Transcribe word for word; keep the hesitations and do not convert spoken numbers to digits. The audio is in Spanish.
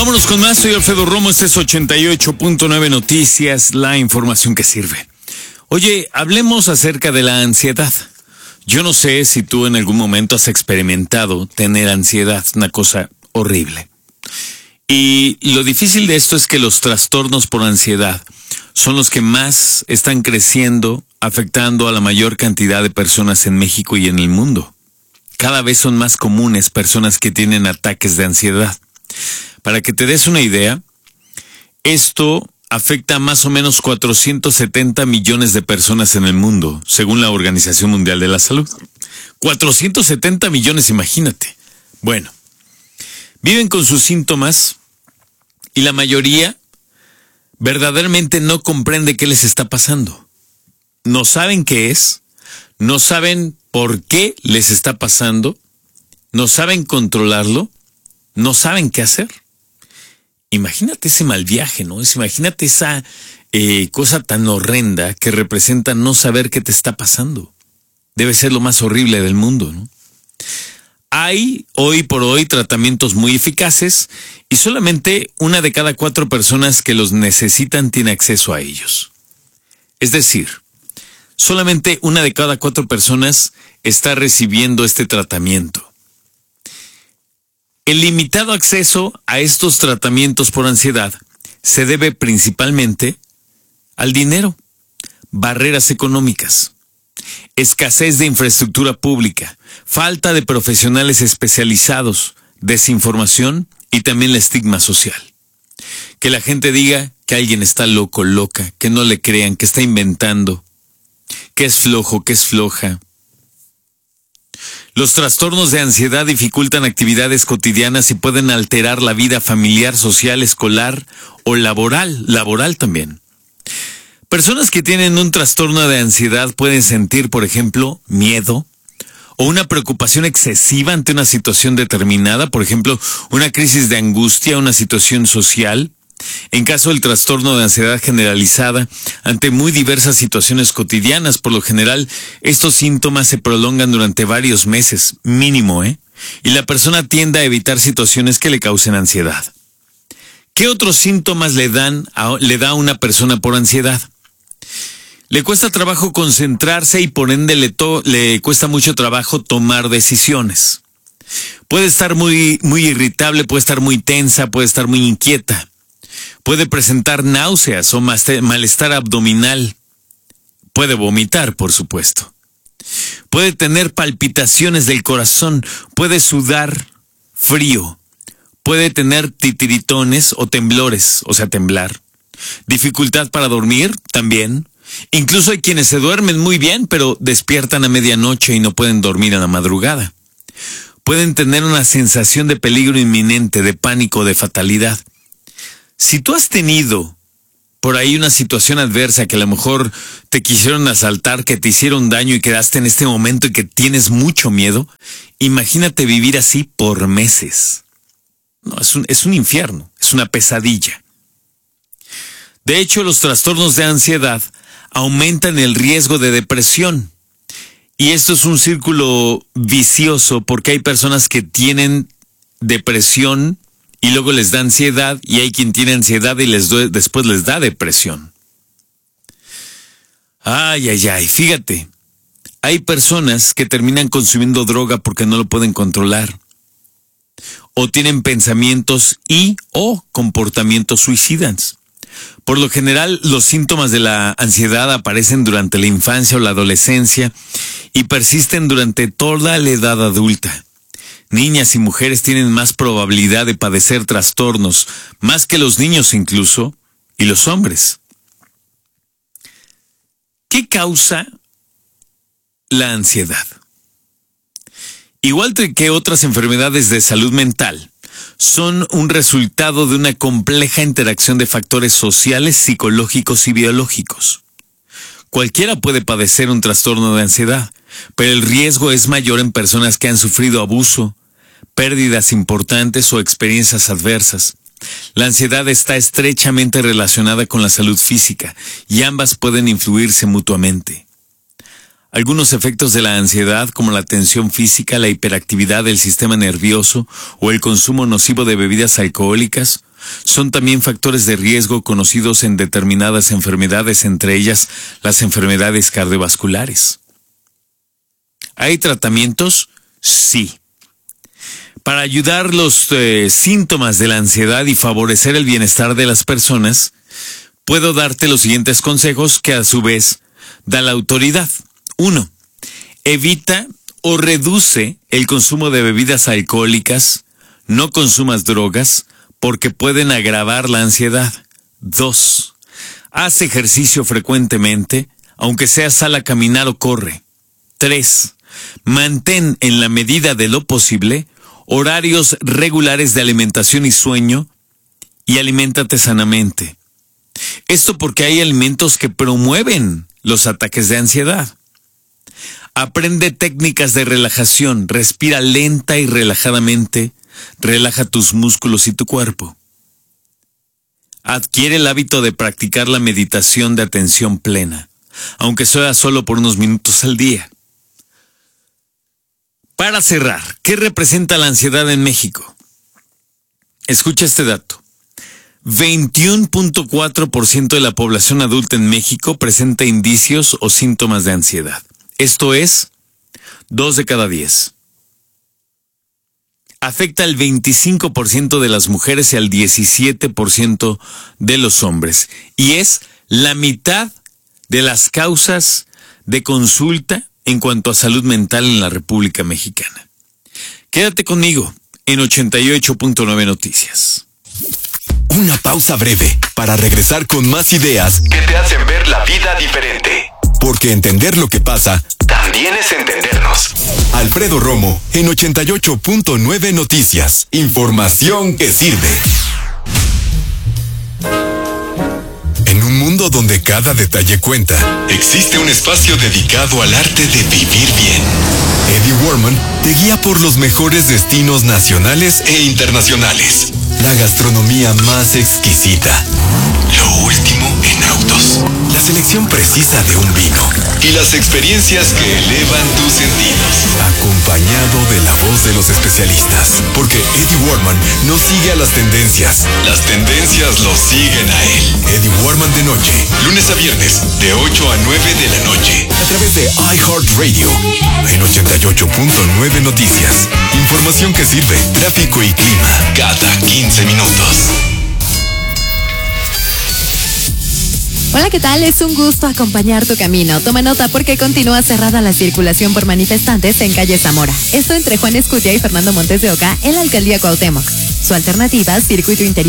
Vámonos con más, soy Alfredo Romo, este es ochenta y ocho punto nueve Noticias, la información que sirve. Oye, hablemos acerca de la ansiedad. Yo no sé si tú en algún momento has experimentado tener ansiedad, una cosa horrible. Y lo difícil de esto es que los trastornos por ansiedad son los que más están creciendo, afectando a la mayor cantidad de personas en México y en el mundo. Cada vez son más comunes personas que tienen ataques de ansiedad. Para que te des una idea, esto afecta a más o menos cuatrocientos setenta millones de personas en el mundo, según la Organización Mundial de la Salud. cuatrocientos setenta millones, imagínate. Bueno, viven con sus síntomas y la mayoría verdaderamente no comprende qué les está pasando. No saben qué es, no saben por qué les está pasando, no saben controlarlo, no saben qué hacer. Imagínate ese mal viaje, ¿no? Es, imagínate esa eh, cosa tan horrenda que representa no saber qué te está pasando. Debe ser lo más horrible del mundo, ¿no? Hay hoy por hoy tratamientos muy eficaces y solamente una de cada cuatro personas que los necesitan tiene acceso a ellos. Es decir, solamente una de cada cuatro personas está recibiendo este tratamiento. El limitado acceso a estos tratamientos por ansiedad se debe principalmente al dinero, barreras económicas, escasez de infraestructura pública, falta de profesionales especializados, desinformación y también el estigma social. Que la gente diga que alguien está loco, loca, que no le crean, que está inventando, que es flojo, que es floja. Los trastornos de ansiedad dificultan actividades cotidianas y pueden alterar la vida familiar, social, escolar o laboral, laboral también. Personas que tienen un trastorno de ansiedad pueden sentir, por ejemplo, miedo o una preocupación excesiva ante una situación determinada, por ejemplo, una crisis de angustia, una situación social. En caso del trastorno de ansiedad generalizada, ante muy diversas situaciones cotidianas, por lo general, estos síntomas se prolongan durante varios meses, mínimo, ¿eh? Y la persona tiende a evitar situaciones que le causen ansiedad. ¿Qué otros síntomas le dan a, le da a una persona por ansiedad? Le cuesta trabajo concentrarse y por ende le, to, le cuesta mucho trabajo tomar decisiones. Puede estar muy, muy irritable, puede estar muy tensa, puede estar muy inquieta. Puede presentar náuseas o malestar abdominal. Puede vomitar, por supuesto. Puede tener palpitaciones del corazón. Puede sudar frío. Puede tener titiritones o temblores, o sea, temblar. Dificultad para dormir, también. Incluso hay quienes se duermen muy bien, pero despiertan a medianoche y no pueden dormir a la madrugada. Pueden tener una sensación de peligro inminente, de pánico, de fatalidad. Si tú has tenido por ahí una situación adversa que a lo mejor te quisieron asaltar, que te hicieron daño y quedaste en este momento y que tienes mucho miedo, imagínate vivir así por meses. No, es un, es un infierno, es una pesadilla. De hecho, los trastornos de ansiedad aumentan el riesgo de depresión. Y esto es un círculo vicioso porque hay personas que tienen depresión y luego les da ansiedad, y hay quien tiene ansiedad y les do- después les da depresión. Ay, ay, ay, fíjate. Hay personas que terminan consumiendo droga porque no lo pueden controlar. O tienen pensamientos y o comportamientos suicidas. Por lo general, los síntomas de la ansiedad aparecen durante la infancia o la adolescencia y persisten durante toda la edad adulta. Niñas y mujeres tienen más probabilidad de padecer trastornos, más que los niños incluso, y los hombres. ¿Qué causa la ansiedad? Igual que otras enfermedades de salud mental, son un resultado de una compleja interacción de factores sociales, psicológicos y biológicos. Cualquiera puede padecer un trastorno de ansiedad, pero el riesgo es mayor en personas que han sufrido abuso, pérdidas importantes o experiencias adversas. La ansiedad está estrechamente relacionada con la salud física y ambas pueden influirse mutuamente. Algunos efectos de la ansiedad, como la tensión física, la hiperactividad del sistema nervioso o el consumo nocivo de bebidas alcohólicas, son también factores de riesgo conocidos en determinadas enfermedades, entre ellas las enfermedades cardiovasculares. ¿Hay tratamientos? Sí. Para ayudar los eh, síntomas de la ansiedad y favorecer el bienestar de las personas, puedo darte los siguientes consejos que a su vez da la autoridad. Uno, evita o reduce el consumo de bebidas alcohólicas, no consumas drogas, porque pueden agravar la ansiedad. Dos, haz ejercicio frecuentemente, aunque sea sal a caminar o corre. Tres, mantén en la medida de lo posible horarios regulares de alimentación y sueño y aliméntate sanamente. Esto porque hay alimentos que promueven los ataques de ansiedad. Aprende técnicas de relajación, respira lenta y relajadamente, relaja tus músculos y tu cuerpo. Adquiere el hábito de practicar la meditación de atención plena, aunque sea solo por unos minutos al día. Para cerrar, ¿qué representa la ansiedad en México? Escucha este dato. veintiuno punto cuatro por ciento de la población adulta en México presenta indicios o síntomas de ansiedad. Esto es, dos de cada diez. Afecta al veinticinco por ciento de las mujeres y al diecisiete por ciento de los hombres. Y es la mitad de las causas de consulta en cuanto a salud mental en la República Mexicana. Quédate conmigo en ochenta y ocho punto nueve Noticias. Una pausa breve para regresar con más ideas que te hacen ver la vida diferente. Porque entender lo que pasa también es entendernos. Alfredo Romo en ochenta y ocho punto nueve Noticias. Información que sirve. En un mundo donde cada detalle cuenta, existe un espacio dedicado al arte de vivir bien. Eddie Warman te guía por los mejores destinos nacionales e internacionales. La gastronomía más exquisita. Lo último en autos. La selección precisa de un vino. Y las experiencias que elevan tus sentidos. Acompañado de la voz de los especialistas. Porque Eddie Warman no sigue a las tendencias. Las tendencias lo siguen a él. Eddie Warman de noche. Lunes a viernes, de ocho a nueve de la noche. A través de iHeartRadio. En ochenta y ocho punto nueve Noticias. Información que sirve. Tráfico y clima. Cada quince minutos. Hola, ¿qué tal? Es un gusto acompañar tu camino. Toma nota porque continúa cerrada la circulación por manifestantes en calle Zamora. Esto entre Juan Escutia y Fernando Montes de Oca en la alcaldía Cuauhtémoc. Su alternativa, circuito interior.